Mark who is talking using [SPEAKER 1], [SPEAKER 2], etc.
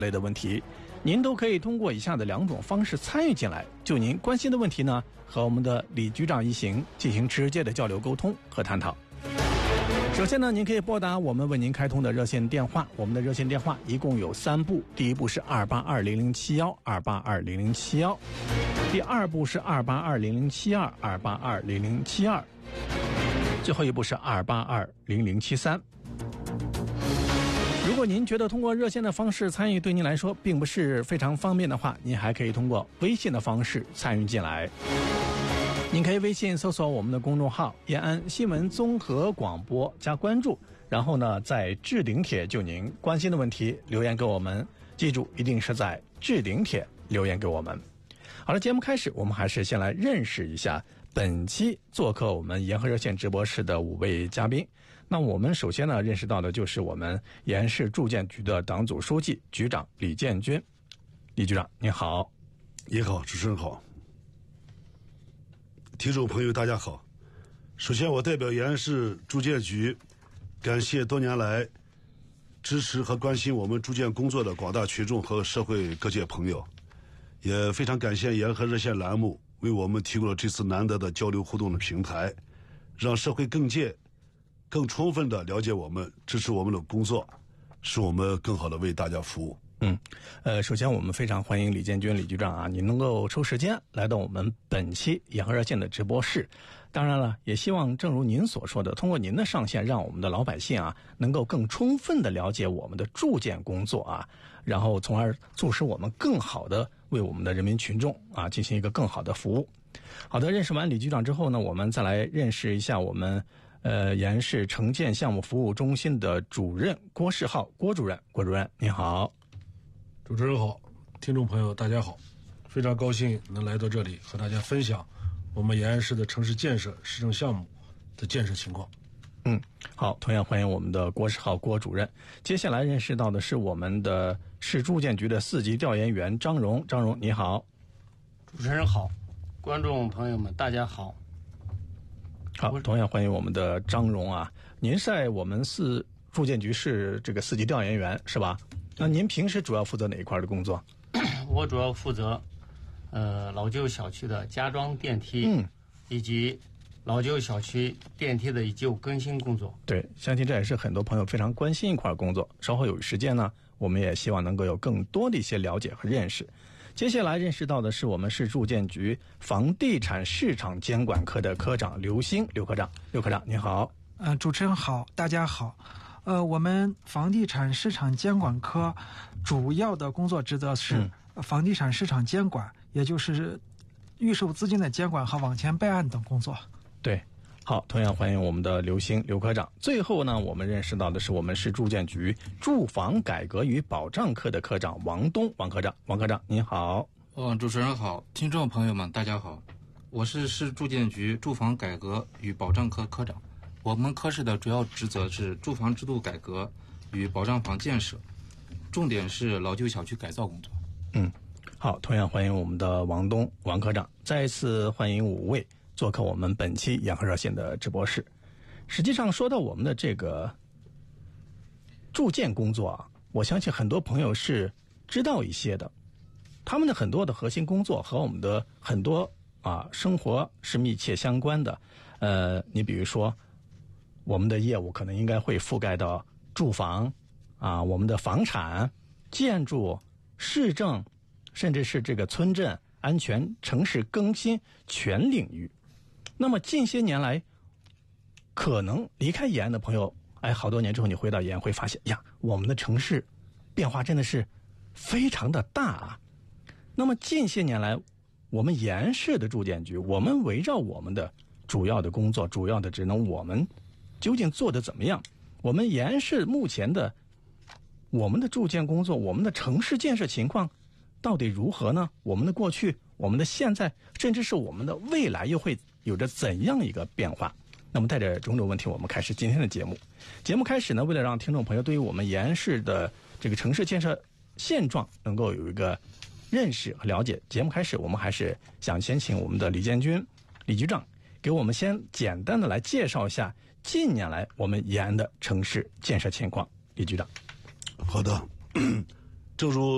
[SPEAKER 1] 类的问题，您都可以通过以下的2种方式参与进来，就您关心的问题呢，和我们的李局长一行进行直接的交流沟通和探讨。首先呢，您可以拨打我们为您开通的热线电话，我们的热线电话一共有3部，第一部是2820071，2820071，第2部是2820072，2820072，最后一部是2820073。如果您觉得通过热线的方式参与对您来说并不是非常方便的话，您还可以通过微信的方式参与进来。您可以微信搜索我们的公众号延安新闻综合广播加关注，然后呢在置顶帖就您关心的问题留言给我们，记住一定是在置顶帖留言给我们。好了，节目开始，我们还是先来认识一下本期做客我们延和热线直播室的5位嘉宾。那我们首先呢认识到的就是我们延安市住建局的党组书记、局长李建军。李局长您好。
[SPEAKER 2] 你好，主持人好，听众朋友大家好。首先我代表延安市住建局感谢多年来支持和关心我们住建工作的广大群众和社会各界朋友，也非常感谢延和热线栏目为我们提供了这次难得的交流互动的平台，让社会各界更充分地了解我们，支持我们的工作，使我们更好地为大家服务。
[SPEAKER 1] 首先我们非常欢迎李建军李局长啊，您能够抽时间来到我们本期延和热线的直播室。当然了，也希望正如您所说的，通过您的上线，让我们的老百姓啊能够更充分地了解我们的住建工作啊，然后从而促使我们更好地为我们的人民群众啊进行一个更好的服务。好的，认识完李局长之后呢，我们再来认识一下我们延安市城建项目服务中心的主任郭世浩郭主任。郭主任您好。
[SPEAKER 3] 主持人好，听众朋友大家好，非常高兴能来到这里和大家分享我们延安市的城市建设市政项目的建设情况。
[SPEAKER 1] 好，同样欢迎我们的郭世浩郭主任。接下来认识到的是我们的市住建局的4级调研员张荣。张荣你好。
[SPEAKER 4] 主持人好，观众朋友们大家好。
[SPEAKER 1] 好，同样欢迎我们的张荣啊。您在我们住建局是这个4级调研员是吧？那您平时主要负责哪一块的工作？
[SPEAKER 4] 我主要负责老旧小区的加装电梯，以及老旧小区电梯的以旧更新工作。
[SPEAKER 1] 对，相信这也是很多朋友非常关心一块工作。稍后有时间呢，我们也希望能够有更多的一些了解和认识。接下来认识到的是我们市住建局房地产市场监管科的科长刘兴。刘科长您好。
[SPEAKER 5] 主持人好，大家好。我们房地产市场监管科主要的工作职责是房地产市场监管，也就是预售资金的监管和网前备案等工作。对，
[SPEAKER 1] 好，同样欢迎我们的刘兴刘科长。最后呢，我们认识到的是我们市住建局住房改革与保障科的科长王东。王科长您好。
[SPEAKER 6] 主持人好，听众朋友们大家好，我是市住建局住房改革与保障科科长。我们科室的主要职责是住房制度改革与保障房建设，重点是老旧小区改造工作。
[SPEAKER 1] 好，同样欢迎我们的王东王科长。再一次欢迎5位做客我们本期延和热线的直播室。实际上说到我们的这个住建工作啊，我相信很多朋友是知道一些的，他们的很多的核心工作和我们的很多生活是密切相关的。你比如说我们的业务可能应该会覆盖到住房我们的房产、建筑、市政，甚至是这个村镇安全、城市更新全领域。那么近些年来，可能离开延安的朋友，好多年之后你回到延安会发现呀，我们的城市变化真的是非常的大啊。那么近些年来，我们延安市的住建局，我们围绕我们的主要的工作、主要的职能，我们究竟做得怎么样？我们延安市目前的我们的住建工作，我们的城市建设情况到底如何呢？我们的过去、我们的现在，甚至是我们的未来又会有着怎样一个变化？那么带着种种问题，我们开始今天的节目。节目开始呢，为了让听众朋友对于我们延安市的这个城市建设现状能够有一个认识和了解，节目开始我们还是想先请我们的李建军李局长给我们先简单的来介绍一下近年来我们延安的城市建设情况。李局长。
[SPEAKER 2] 好的，正如